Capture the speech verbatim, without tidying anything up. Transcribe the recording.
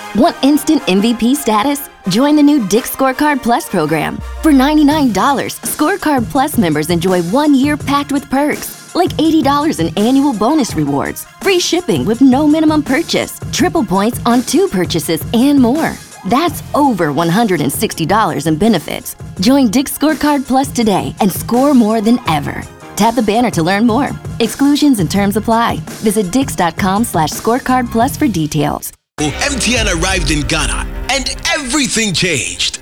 Want instant M V P status? Join the new Dick's Scorecard Plus program. For ninety-nine dollars, Scorecard Plus members enjoy one year packed with perks, like eighty dollars in annual bonus rewards, free shipping with no minimum purchase, triple points on two purchases, and more. That's over one hundred sixty dollars in benefits. Join Dick's Scorecard Plus today and score more than ever. Tap the banner to learn more. Exclusions and terms apply. Visit dix.com slash scorecard plus for details. M T N arrived in Ghana and everything changed.